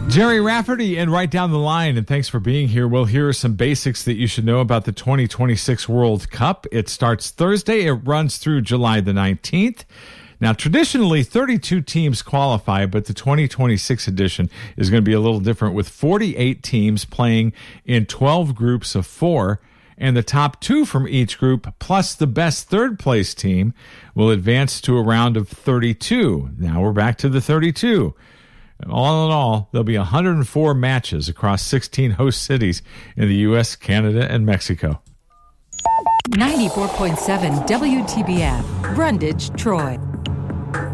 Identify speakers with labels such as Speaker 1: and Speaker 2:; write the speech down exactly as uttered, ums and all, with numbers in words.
Speaker 1: Jerry Rafferty and Right Down the Line, and thanks for being here. Well, here are some basics that you should know about the twenty twenty-six World Cup. It starts Thursday. It runs through July the nineteenth. Now, traditionally, thirty-two teams qualify, but the twenty twenty-six edition is going to be a little different with forty-eight teams playing in twelve groups of four, and the top two from each group plus the best third-place team will advance to a round of thirty-two. Now we're back to the thirty-two. All in all, there'll be one hundred four matches across sixteen host cities in the U S, Canada, and Mexico.
Speaker 2: ninety-four point seven W T B F, Brundage, Troy.